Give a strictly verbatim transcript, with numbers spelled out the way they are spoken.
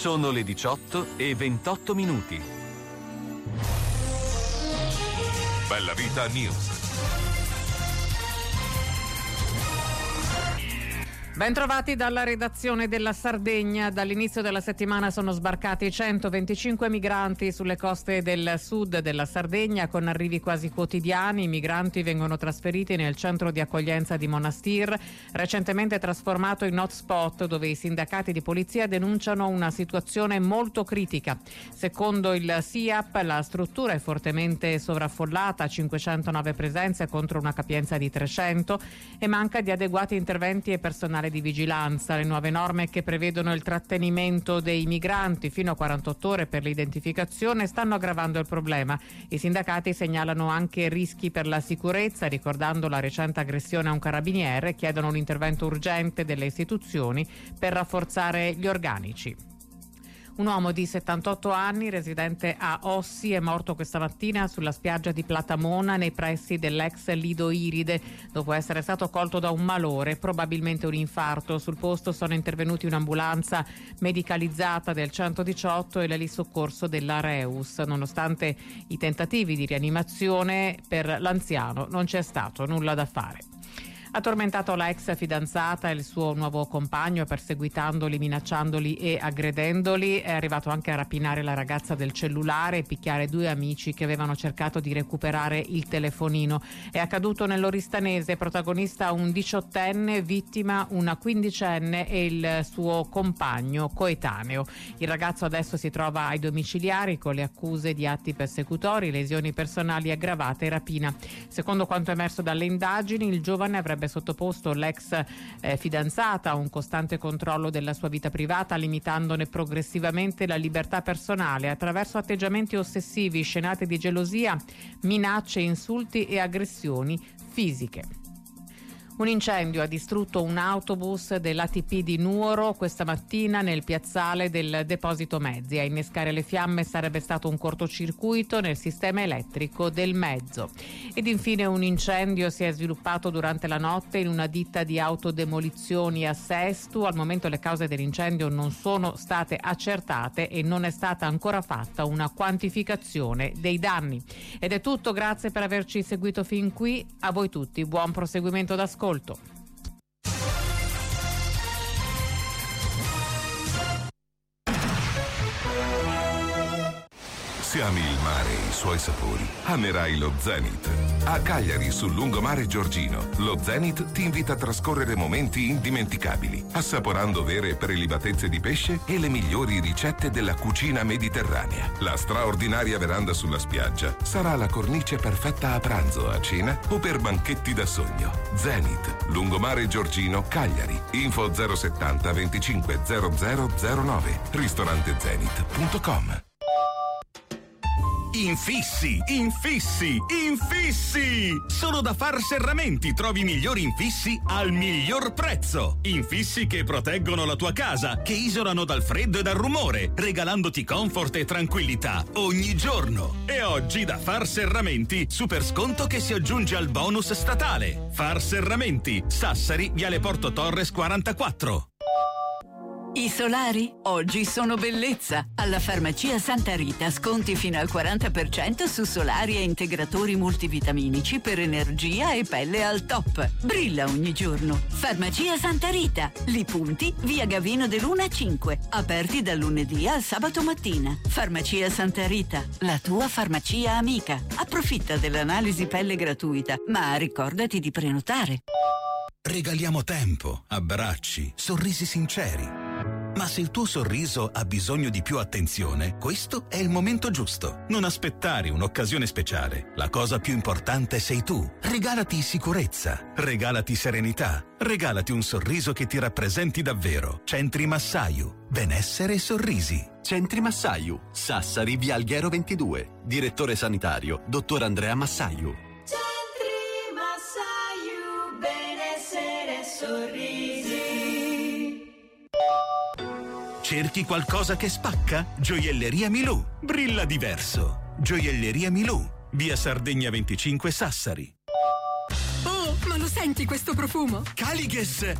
Sono le diciotto e ventotto minuti. Bella Vita News. Bentrovati dalla redazione della Sardegna. Dall'inizio della settimana sono sbarcati centoventicinque migranti sulle coste del sud della Sardegna con arrivi quasi quotidiani. I migranti vengono trasferiti nel centro di accoglienza di Monastir, recentemente trasformato in hotspot, dove i sindacati di polizia denunciano una situazione molto critica. Secondo il S I A P la struttura è fortemente sovraffollata, cinquecentonove presenze contro una capienza di trecento, e manca di adeguati interventi e personale di vigilanza. Le nuove norme che prevedono il trattenimento dei migranti fino a quarantotto ore per l'identificazione stanno aggravando il problema. I sindacati segnalano anche rischi per la sicurezza, ricordando la recente aggressione a un carabiniere, e chiedono un intervento urgente delle istituzioni per rafforzare gli organici. Un uomo di settantotto anni, residente a Ossi, è morto questa mattina sulla spiaggia di Platamona, nei pressi dell'ex Lido Iride, dopo essere stato colto da un malore, probabilmente un infarto. Sul posto sono intervenuti un'ambulanza medicalizzata del centodiciotto e l'elisoccorso della Reus. Nonostante i tentativi di rianimazione, per l'anziano non c'è stato nulla da fare. Ha tormentato la ex fidanzata e il suo nuovo compagno, perseguitandoli, minacciandoli e aggredendoli. È arrivato anche a rapinare la ragazza del cellulare e picchiare due amici che avevano cercato di recuperare il telefonino. È accaduto nell'Oristanese, protagonista un diciottenne, vittima una quindicenne e il suo compagno coetaneo. Il ragazzo adesso si trova ai domiciliari con le accuse di atti persecutori, lesioni personali aggravate e rapina. Secondo quanto emerso dalle indagini, il giovane avrebbe sottoposto l'ex eh, fidanzata a un costante controllo della sua vita privata, limitandone progressivamente la libertà personale attraverso atteggiamenti ossessivi, scenate di gelosia, minacce, insulti e aggressioni fisiche. Un incendio ha distrutto un autobus dell'A T P di Nuoro questa mattina nel piazzale del deposito mezzi. A innescare le fiamme sarebbe stato un cortocircuito nel sistema elettrico del mezzo. Ed infine un incendio si è sviluppato durante la notte in una ditta di autodemolizioni a Sesto. Al momento le cause dell'incendio non sono state accertate e non è stata ancora fatta una quantificazione dei danni. Ed è tutto, grazie per averci seguito fin qui. A voi tutti buon proseguimento d'ascolto. Se ami il mare e i suoi sapori, amerai lo Zenith. A Cagliari, sul lungomare Giorgino, lo Zenith ti invita a trascorrere momenti indimenticabili, assaporando vere e prelibatezze di pesce e le migliori ricette della cucina mediterranea. La straordinaria veranda sulla spiaggia sarà la cornice perfetta a pranzo, a cena o per banchetti da sogno. Zenith, lungomare Giorgino, Cagliari. Info zero settanta venticinque zero zero zero nove. ristorante zenith punto com. Infissi, infissi, infissi! Solo da Far Serramenti trovi i migliori infissi al miglior prezzo. Infissi che proteggono la tua casa, che isolano dal freddo e dal rumore, regalandoti comfort e tranquillità ogni giorno. E oggi da Far Serramenti, super sconto che si aggiunge al bonus statale. Far Serramenti, Sassari, Viale Porto Torres quarantaquattro. I solari oggi sono bellezza. Alla Farmacia Santa Rita sconti fino al quaranta per cento su solari e integratori multivitaminici per energia e pelle al top. Brilla ogni giorno. Farmacia Santa Rita. Li Punti, via Gavino De Luna cinque. Aperti dal lunedì al sabato mattina. Farmacia Santa Rita, la tua farmacia amica. Approfitta dell'analisi pelle gratuita, ma ricordati di prenotare. Regaliamo tempo, abbracci, sorrisi sinceri. Ma se il tuo sorriso ha bisogno di più attenzione, questo è il momento giusto. Non aspettare un'occasione speciale. La cosa più importante sei tu. Regalati sicurezza, regalati serenità, regalati un sorriso che ti rappresenti davvero. Centri Massaiu, benessere e sorrisi. Centri Massaiu, Sassari, via Alghero ventidue. Direttore sanitario, dottor Andrea Massaiu. Centri Massaiu, benessere e sorrisi. Cerchi qualcosa che spacca? Gioielleria Milù. Brilla diverso. Gioielleria Milù. Via Sardegna venticinque Sassari. Oh, ma lo senti questo profumo? Calighes